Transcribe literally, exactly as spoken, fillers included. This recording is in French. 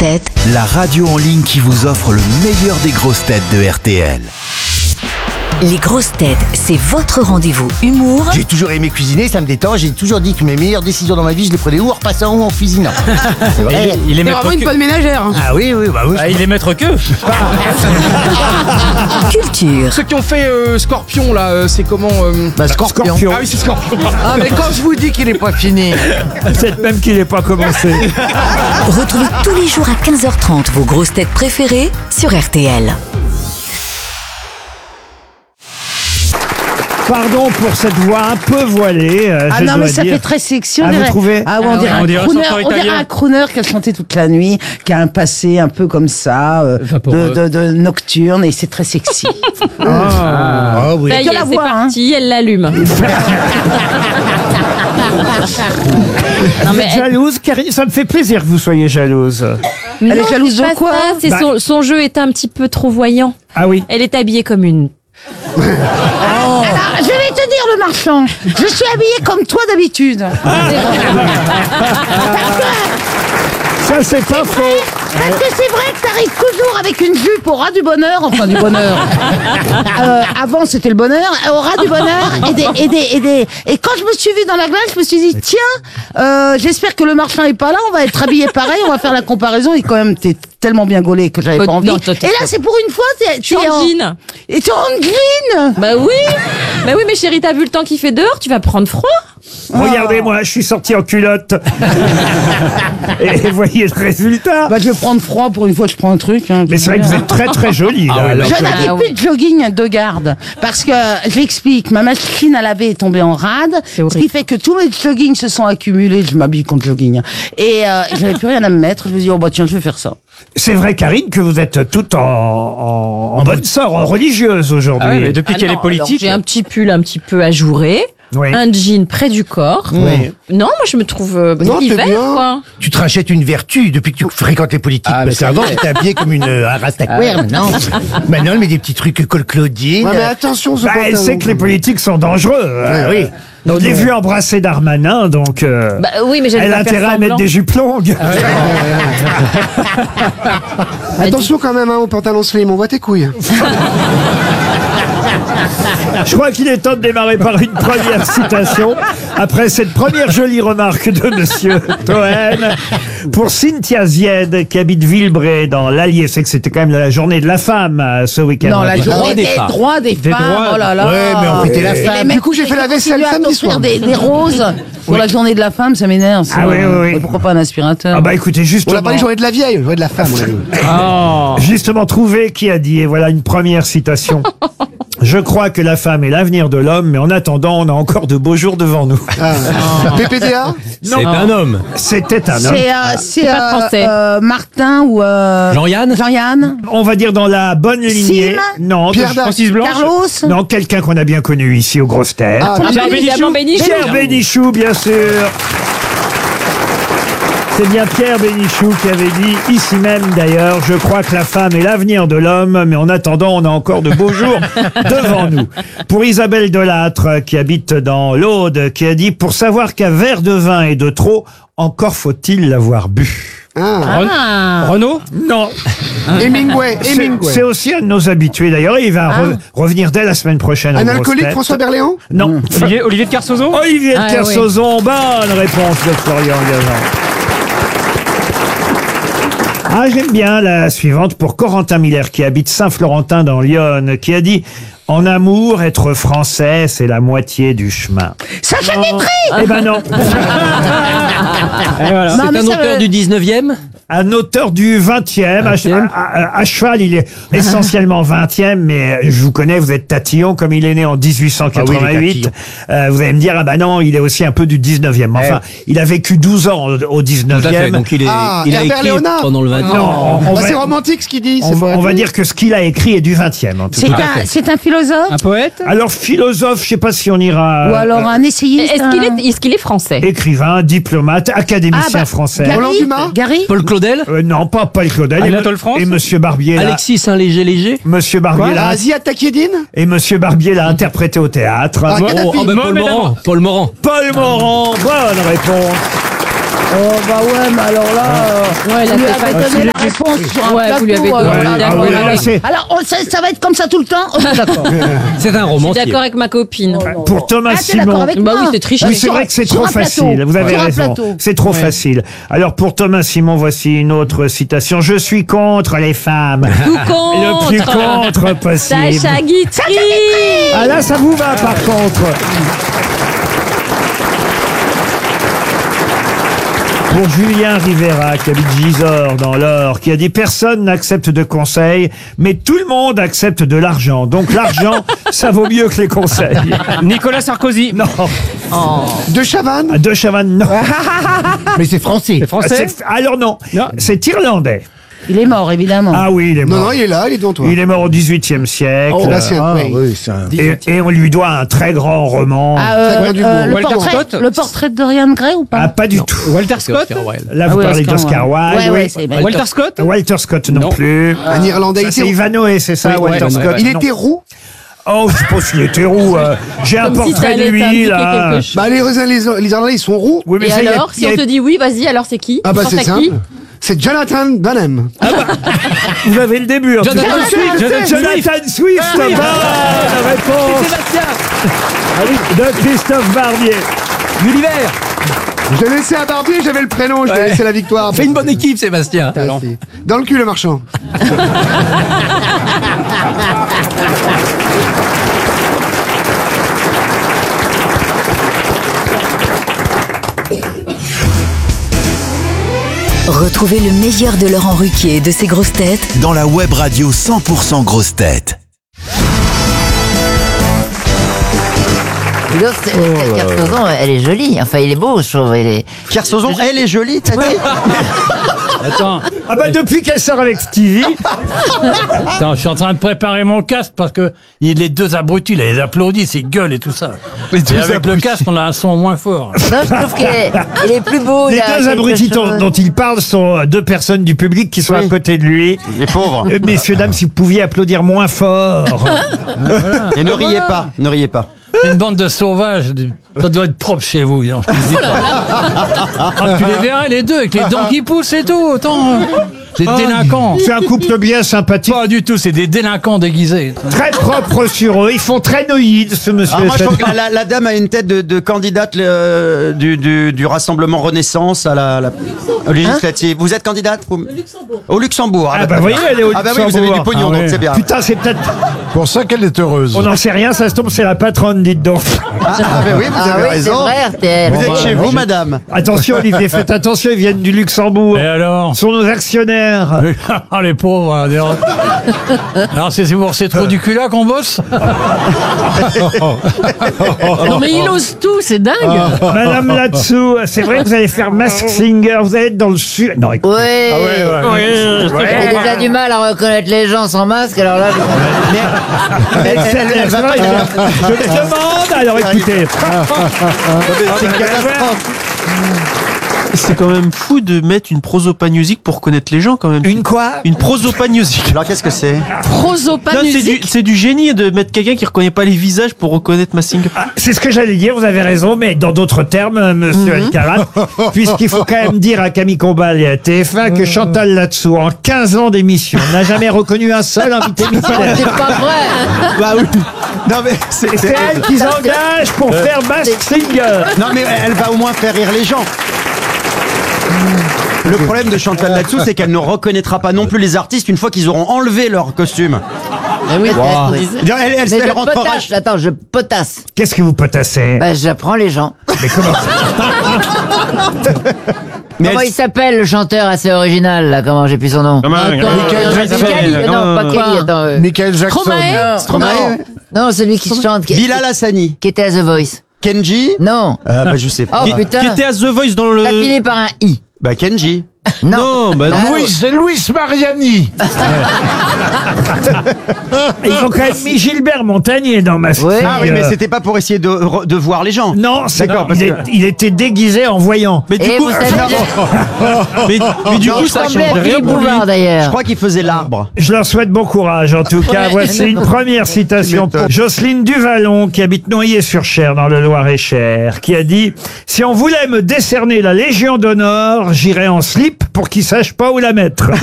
têtes. La radio en ligne qui vous offre le meilleur des grosses têtes de R T L. Les grosses têtes, c'est votre rendez-vous humour. J'ai toujours aimé cuisiner, ça me détend. J'ai toujours dit que mes meilleures décisions dans ma vie, je les prenais ou en repassant ou en cuisinant. C'est vrai. Il, il est C'est maître vraiment une que. bonne ménagère. Ah oui, oui, bah oui. Ah, il est maître que. Culture. Ceux qui ont fait euh, Scorpion là, euh, c'est comment euh... Bah, Scorpion. Ah oui, c'est Scorpion. Ah, mais quand je vous dis qu'il est pas fini. Peut-être même qu'il n'est pas commencé. Retrouvez tous les jours à quinze heures trente vos grosses têtes préférées sur R T L. Pardon pour cette voix un peu voilée. euh, Ah je non, dois mais ça dire. fait très sexy. On Ah, vous dirait, trouvez ah, ouais, on, Ah dirait ouais, on un dirait un crooner, chanteur on dirait italien. un crooner qui a chanté toute la nuit, qui a un passé un peu comme ça, euh, de, Vaporeux. de, de nocturne, et c'est très sexy. Ah oui. Ça y Que est, la c'est voix, hein. parti, elle l'allume. Non, Vous mais êtes elle- jalouse, Karine? Ça me fait plaisir que vous soyez jalouse. Elle est Non, jalouse c'est de pas quoi ça, c'est Bah- son, son jeu est un petit peu trop voyant. Ah oui. Elle est habillée comme une... Alors, je vais te dire, le marchand, je suis habillée comme toi d'habitude. Ça, c'est pas faux. Parce que c'est vrai que t'arrives toujours avec une jupe au ras du bonheur, enfin du bonheur. Euh, avant c'était le bonheur, au ras du bonheur et des, et des, et des, et quand je me suis vue dans la glace, je me suis dit tiens, euh, j'espère que le marchand est pas là, on va être habillés pareil, on va faire la comparaison. Et quand même t'es tellement bien gaulé que j'avais Oh, pas envie. non, toi, t'es Et là pas- c'est pour une fois, t'es, Je suis en jean. Et t'es en jean. Bah oui. Bah oui, mais chérie, t'as vu le temps qu'il fait dehors, tu vas prendre froid. Regardez-moi, je suis sorti en culotte. Et voyez le résultat. Bah je vais prendre froid pour une fois, je prends un truc. Hein, Mais c'est vrai que vous êtes très très jolie. là, alors Je que- n'habite Ah plus oui. de jogging de garde parce que j'explique, ma machine à laver est tombée en rade, ce horrible. qui fait que tous mes joggings se sont accumulés. Je m'habille contre jogging et euh, j'avais plus rien à me mettre. Je me dis oh bah tiens je vais faire ça. C'est vrai, Karine, que vous êtes toute en, en, en bonne sort, en religieuse aujourd'hui. Ah ouais, mais depuis Ah qu'elle non, est politique. alors, j'ai un petit pull un petit peu ajouré. Oui. Un jean près du corps. Oui. Non, moi je me trouve euh, Non, t'es l'hiver bien. quoi. Tu te rachètes une vertu depuis que tu fréquentes les politiques. Ah, mais Parce ça qu'avant, y est. tu habillé comme une euh, un rastaquouère, maintenant. Maintenant, elle met des petits trucs col Claudine. Ouais, mais attention, ce Bah, elle sait que les politiques sont dangereux. Ah oui. On l'a vu embrasser Darmanin, donc euh, Bah oui, mais j'allais elle a pas faire intérêt à mettre semblant. des jupes longues. Attention quand même hein, au pantalon slim, on voit tes couilles. Je crois qu'il est temps de démarrer par une première citation. Après cette première jolie remarque de Monsieur Toen, pour Cynthia Zied, qui habite Villebray dans l'Allier. C'est que c'était quand même la journée de la femme euh, ce week-end. Non, la droits journée des des femmes. droits des Des femmes. droits. Oh là là. Ouais, mais on fêtait la Et femme. les mecs Du coup, j'ai qui fait la vaisselle continuent à samedi t'offrir soir. Des, des roses pour la journée de la femme, ça m'énerve. ça. Ah oui, oui, oui. Pourquoi pas un aspirateur? Ah bah écoutez, On justement, l'a pas dit journée de la vieille, journée de la femme, on l'a dit. Oh. justement trouvé qui a dit, et voilà une première citation. Je crois que la femme est l'avenir de l'homme, mais en attendant, on a encore de beaux jours devant nous. Ah. P P D A C'est un homme. C'était un homme. C'est euh, c'est pas euh, français. euh, Martin ou euh, Jean-Yann Jean-Yann, On va dire dans la bonne lignée. Sim Non, Pierre de- Dac. Francis Blanche. Carlos. non, quelqu'un qu'on a bien connu ici aux grosses têtes. Ah, Ah bah Pierre évidemment, Bénichou. Pierre Bénichou, bien sûr. C'est bien Pierre Bénichou qui avait dit, ici même d'ailleurs, je crois que la femme est l'avenir de l'homme, mais en attendant, on a encore de beaux jours devant nous. Pour Isabelle Delattre, qui habite dans l'Aude, qui a dit, pour savoir qu'un verre de vin est de trop, encore faut-il l'avoir bu. ah. Ah. Renaud. Non, Hemingway, c'est Hemingway. c'est aussi un de nos habitués d'ailleurs, et il va re- revenir dès la semaine prochaine. aux Un grosses alcoolique, têtes. François Berléand Non. Olivier, Olivier de Kersauzon. Olivier de Ah, Kersauzon, bonne réponse de Florian Gazan. Ah, j'aime bien la suivante pour Corentin Miller, qui habite Saint-Florentin dans l'Yonne, qui a dit « En amour, être français, c'est la moitié du chemin. Sacha Guitry » Eh ben non. Et voilà. Non, mais ça veut- dix-neuvième. Un auteur du vingtième, à, vingtième. à- à- à cheval, il est essentiellement vingtième, mais je vous connais, vous êtes tatillon, comme il est né en dix-huit cent quatre-vingt-huit. Euh, vous allez me dire, ah bah non, il est aussi un peu du dix-neuvième. Enfin, il a vécu douze ans au, au Tout à fait. dix-neuvième. Donc il, est, Ah, il a Herbert écrit Léonard. pendant le vingtième. Non, on, Bah, va, c'est romantique ce qu'il dit. on c'est va- pas- on va dire que ce qu'il a écrit est du vingtième, en tout C'est cas. un, c'est un philosophe Un poète. Alors, philosophe, je sais pas si on ira... ou alors un essayiste. Est-ce qu'il un- est, est-ce qu'il est français? Écrivain, diplomate, académicien Ah, bah, français. Gary, Roland Dumas Gary Paul Claudel. Euh, non, pas Paul Claudel. Et, Anatole France. et Monsieur Barbier, là, Alexis Saint-Léger-Léger. Monsieur Barbier, là, Ah, Ziad Takieddine et Monsieur Barbier l'a interprété au théâtre. Ah, Oh, Kadhafi. ah ben Paul Mohamed Morand. Paul Morand. Paul Morand, bonne réponse Oh bah ouais, mais alors là, euh, Ouais, là, vous lui c'est avez pas- donné la réponse sur un Ouais, plateau. vous lui avez donné, alors là, d'accord, oui, là, alors- c'est- Alors, on- ça, ça va être comme ça tout le temps. Oh, d'accord. C'est un Je suis romancier. d'accord avec ma copine. Pour Thomas Ah, t'es d'accord Simon. avec Bah moi oui, c'est triché. Oui, c'est vrai que c'est Sur trop un plateau. facile. Vous avez Sur un raison. plateau. C'est trop facile. Alors pour Thomas Simon, voici une autre citation. Je suis contre les femmes. Tout contre. Le plus contre possible. Sacha Guitry. Ah là, ça vous va par contre. Pour Julien Rivera, qui habite Gisors, dans l'Or, qui a dit « Personne n'accepte de conseils, mais tout le monde accepte de l'argent. Donc l'argent, ça vaut mieux que les conseils. Nicolas Sarkozy. » Non. De Chavannes. De Chavannes, non. Mais c'est français. C'est français. C'est- Alors non, Non. c'est irlandais. Il est mort, évidemment. Ah oui, il est Non, mort. non, il est là, il est devant toi. Il est mort au dix-huitième siècle. Oh, là, c'est Ah, oui. oui, c'est un... et, et on lui doit un très grand roman. Ah, euh, Très bien du euh, mot. le, Walter portrait, Scott. le portrait de Dorian Gray ou pas? Ah, pas du tout. Walter Scott. Là, vous Ah oui, parlez Oscar d'Oscar Wilde. Wilde. Ouais, oui. ouais, c'est bien. Walter Scott. Walter Scott non, Non. plus. Un Irlandais. Ça, il c'est était- Ivanhoe, c'est ça, Oui, Walter ouais, Scott. ouais. Il Non. était roux. Oh, je sais pas s'il était roux. euh, J'ai un Comme si ça portrait de allait lui, t'indiquer là. quelque chose. Bah, les, les, les Irlandais, ils sont roux. Oui, mais Et ça, il y a- alors, il si y a- on te dit oui, vas-y, alors c'est qui Ah bah Tu c'est penses à simple. qui C'est Jonathan Bonham. Vous avez le début. en tout cas. Jonathan Swift. Jonathan Swift. Jonathan Swift. Bonne réponse de Christophe Barbier. Gulliver. Je l'ai laissé à Barbier, j'avais le prénom, je lui ai Ouais. laissé la victoire. Fais une bonne équipe, Sébastien. Merci. Dans le cul, le marchand. Retrouvez le meilleur de Laurent Ruquier et de ses grosses têtes Dans la web radio cent pour cent grosses têtes. Dis donc, c'est- cette Kersozon, elle est jolie. Enfin, il est beau, je trouve. Il est... Kersozon, elle est jolie, t'as dit? Attends, Ah bah depuis qu'elle sort avec Stevie. Attends, je suis en train de préparer mon casque parce que il- les deux abrutis, là, ils applaudissent, ils gueulent et tout ça. Et avec le casque, on a un son moins fort. Non, je trouve qu'il est, il est plus beau. Les il a deux quelque abrutis dont, chose- dont il parle sont deux personnes du public qui sont à côté de lui. Les pauvres. Euh, Messieurs, dames, si vous pouviez applaudir moins fort. Et ne riez pas, ne riez pas. Une bande de sauvages, de- ça doit être propre chez vous. Non, je te dis pas. Ah, tu les verrais les deux avec les dents qui poussent et tout. Autant, euh, des délinquants. C'est un couple bien sympathique. Pas du tout, c'est des délinquants déguisés. Très propre sur eux. Ils font très noïdes, ce monsieur. Ah, moi, je trouve que la, la- la dame a une tête de, de candidate euh, du, du, du Rassemblement Renaissance à la, la aux législative. Vous êtes candidate vous Au Luxembourg. Ah bah voyez, elle est au Ah bah oui, vous avez du Luxembourg. pognon, Ah donc ouais. c'est bien. Putain, c'est peut-être... Pour ça qu'elle est heureuse. On n'en sait rien, ça se tombe, c'est la patronne, dites donc. Ah, ah bah oui, vous Ah avez oui, c'est raison. vrai, R T L. Vous êtes Bon, chez bah, vous, je- madame. Attention, Olivier, faites attention, ils viennent du Luxembourg. Et alors? Ce sont nos actionnaires. Ah, les pauvres. hein, des- Alors, c'est c'est pour ces trous du cul là qu'on bosse? Non, mais il ose tout, c'est dingue. Madame là-dessous, c'est vrai que vous allez faire Mask Singer, vous allez être dans le sud. Non, écoute. Oui. J'ai déjà du mal à reconnaître les gens sans masque, alors là. Elle, elle- elle- elle va pas- je le demande, alors écoutez. C'est une catastrophe. C'est quand même fou de mettre une prosopagnosique pour connaître les gens quand même. Une quoi? Une prosopagnosique. Alors qu'est-ce que c'est? Non, c'est du, Prosopanusique. c'est du génie de mettre quelqu'un qui reconnaît pas les visages pour reconnaître Massinger. Ah, c'est ce que j'allais dire, vous avez raison, mais dans d'autres termes, euh, monsieur Alcarat, puisqu'il faut quand même dire à Camille Combal et à T F un que Chantal là-dessous, en quinze ans d'émission, n'a jamais reconnu un seul invité mystère. C'est pas vrai. Bah oui. Non mais c'est Et c'est elle qui s'engage pour faire Mask Singer. Non mais elle va au moins faire rire les gens. Le problème de Chantal là-dessous, c'est qu'elle ne reconnaîtra pas non plus les artistes une fois qu'ils auront enlevé leur costume. Eh oui, peut-être, oui. Elle, elle, elle, Mais elle je rentrera. potasse, attends, je potasse. Qu'est-ce que vous potassez? Bah, j'apprends les gens. Mais comment? Mais Comment elle- il s'appelle le chanteur assez original là? Comment j'ai plus son nom? Michael Jackson. Kelly, non, pas Kelly, attends. euh, Michael Jackson. Stromae. Stromae. Non, non, celui qui chante, qui, Bilal Hassani. qui était à The Voice. Kenji. Non. Euh, bah je sais pas. Oh putain. Qui était à The Voice dans le. Ça finit par un I. Bah Kenji. Non, bah non. Louis, c'est Louis Mariani. Ils ont quand même mis Gilbert Montagnier dans Mask Singer. Ah oui, mais c'était pas pour essayer de, de voir les gens. Non, c'est D'accord, il, parce est- que- il était déguisé en voyant. Mais du Et coup, vous savez, mais, mais du il coup, ça change ressemblait à rien Philippe pour lui. Bouvard Je d'ailleurs. crois qu'il faisait l'arbre. Je leur souhaite bon courage, en tout cas. Voici une première citation pour Jocelyne Duvallon, qui habite Noyer-sur-Cher, dans le Loir-et-Cher, qui a dit « Si on voulait me décerner la Légion d'honneur, j'irais en slip pour qu'ils sachent pas où la mettre. »